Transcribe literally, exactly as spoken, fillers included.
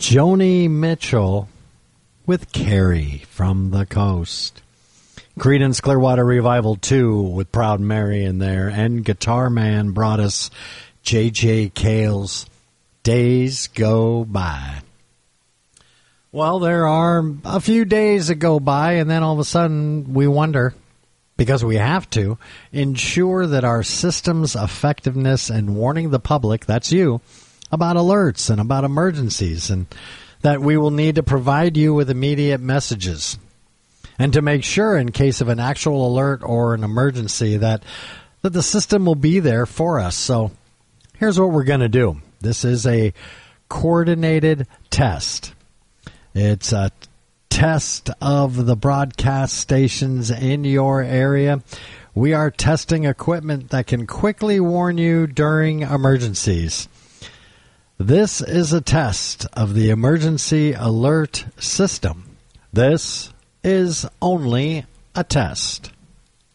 Joni Mitchell with Carrie from the Coast. Creedence Clearwater Revival two with Proud Mary in there. And Guitar Man brought us J J. Cale's Days Go By. Well, there are a few days that go by, and then all of a sudden we wonder, because we have to, ensure that our system's effectiveness and warning the public, that's you, about alerts and about emergencies, and that we will need to provide you with immediate messages. And to make sure, in case of an actual alert or an emergency, that, that the system will be there for us. So here's what we're going to do. This is a coordinated test. It's a test of the broadcast stations in your area. We are testing equipment that can quickly warn you during emergencies. This is a test of the emergency alert system. This is only a test.